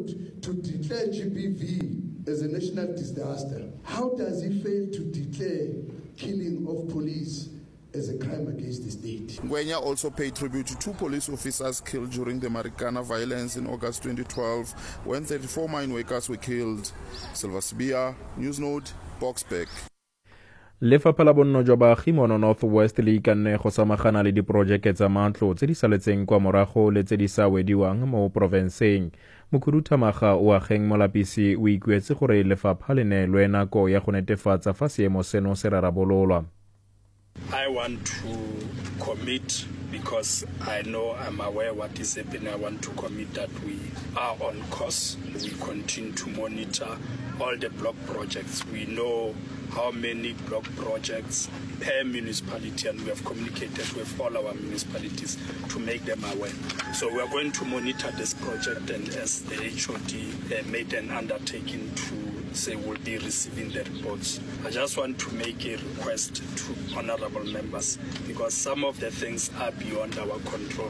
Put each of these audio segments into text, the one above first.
failed to declare GBV as a national disaster, how does he fail to declare killing of police as a crime against the state? Ngwenya also paid tribute to 2 police officers killed during the Marikana violence in August 2012 when 34 mine workers were killed. Silva Sibia, Newsnote, Boxback. Lefapha la bonno jwa baagi mono Northwest le ikanne go samagana le diporojeke tsa matlo tse di saletseng kwa morago le tse di sa wediwang mo porofenseng. Mokhuduthamaga o ageng molapisi o ikuetse gore lefapha le neelwe nako ya go netefatsa fa seemo seno se rarabololwa. I want to commit, because I know I'm aware what is happening. I want to commit that we are on course. We continue to monitor all the block projects. We know how many block projects per municipality, and we have communicated with all our municipalities to make them aware. So we are going to monitor this project, and as the HOD made an undertaking to say we'll be receiving the reports. I just want to make a request to honorable members, because some of the things are beyond our control.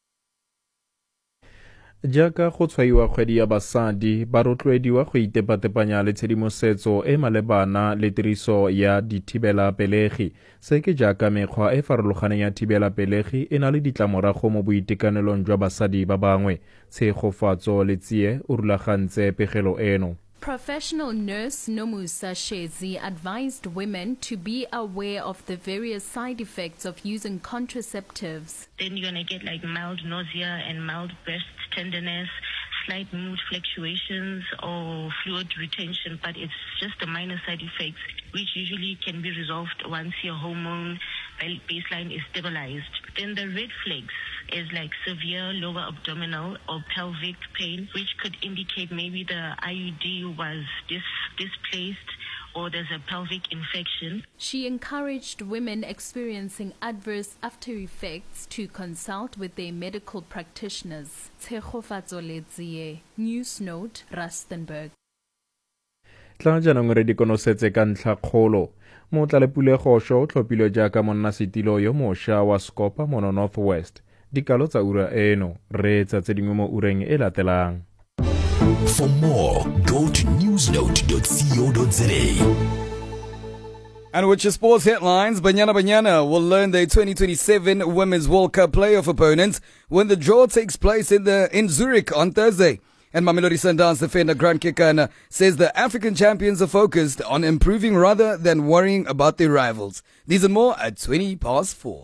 Jaaka go tshwaiwa kgwedi ya basadi ba rotloediwa go itepatepanya le tshedimosetso e malebana le tiriso ya dithibela pelegi. Se ke jaaka mekgwa e farologaneng ya thibela pelegi e na le ditlamorago mo boitekanelong jwa basadi ba bangwe. Tshegofatso le tsie o rulagantse pegelo eno. Professional nurse Nomusa Shezi advised women to be aware of the various side effects of using contraceptives. Then you're going to get like mild nausea and mild breast tenderness, slight mood fluctuations or fluid retention, but it's just the minor side effects which usually can be resolved once your hormone baseline is stabilized. Then the red flags is like severe lower abdominal or pelvic pain, which could indicate maybe the IUD was displaced or there's a pelvic infection. She encouraged women experiencing adverse after effects to consult with their medical practitioners. Tshegofatso le tsie, Newsnote, Rustenburg. Tla jaanong re di konosetse ka ntlha kgolo. Motlalepulego o tlhophilwe jaaka monnasetilo yo mošwa wa Scopa mono Northwest. Dikalo tsa ura eno re tsa tse dingwe mo ureng e latelang. For more, go to newsnote.co.za. And with your sports headlines, Banyana will learn their 2027 Women's World Cup playoff opponents when the draw takes place in Zurich on Thursday. And Mamelodi Sundowns defender Grant Kekana says the African champions are focused on improving rather than worrying about their rivals. These and more at 4:20.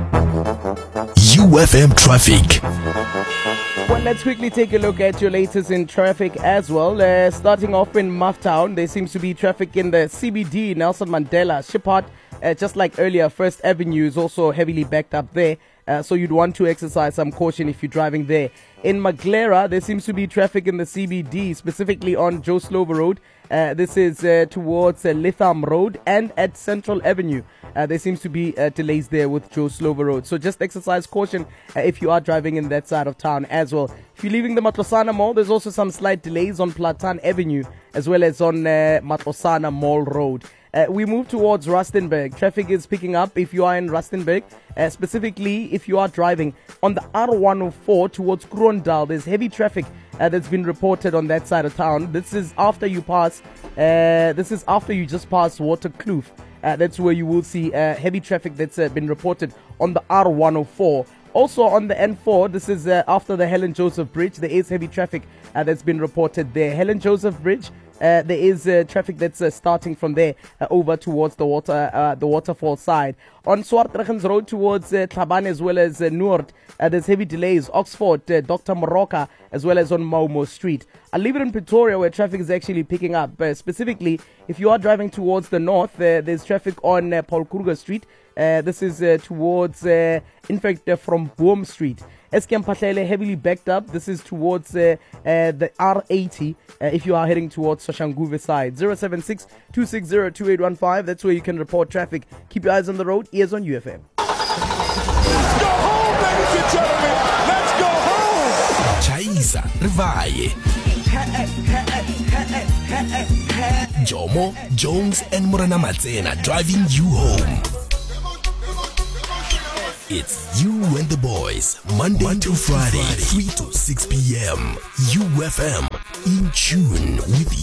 UFM traffic. Well, let's quickly take a look at your latest in traffic as well. Starting off in Mufftown, there seems to be traffic in the CBD, Nelson Mandela, Shiphart. Just like earlier, First Avenue is also heavily backed up there. So you'd want to exercise some caution if you're driving there. In Maglera, there seems to be traffic in the CBD, specifically on Joe Slovo Road. This is towards Litham Road and at Central Avenue. There seems to be delays there with Joe Slovo Road. So just exercise caution if you are driving in that side of town as well. If you're leaving the Matlosana Mall, there's also some slight delays on Platan Avenue as well as on Matlosana Mall Road. We move towards Rustenburg. Traffic is picking up if you are in Rustenburg, specifically if you are driving on the R104 towards Kroondal. There's heavy traffic that's been reported on that side of town. This is after you pass. This is after you just pass Waterkloof. That's where you will see heavy traffic that's been reported on the R104. Also on the N4, this is after the Helen Joseph Bridge. There is heavy traffic that's been reported there. Helen Joseph Bridge. There is traffic that's starting from there over towards the waterfall side. On Swartregens Road towards Thabane as well as Noord, there's heavy delays. Oxford, Dr. Moroka, as well as on Maumo Street. I'll leave it in Pretoria where traffic is actually picking up. Specifically, if you are driving towards the north, there's traffic on Paul Kruger Street. This is towards, in fact, from Boom Street. Eskom Patlele heavily backed up. This is towards the R80 if you are heading towards Soshanguve side. 076-260-2815. That's where you can report traffic. Keep your eyes on the road. Ears on UFM. Let's go home, ladies and gentlemen. Let's go home. Chaisa, Rivaye. Jomo, Jones, and Morana Matsena driving you home. It's You and the Boys, Monday to Friday, 3 to 6 p.m. UFM. in tune with